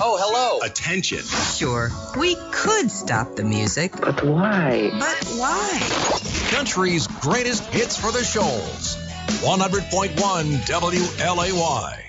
Oh, hello. Attention. Sure, we could stop the music. But why? But why? Country's greatest hits for the Shoals. 100.1 WLAY.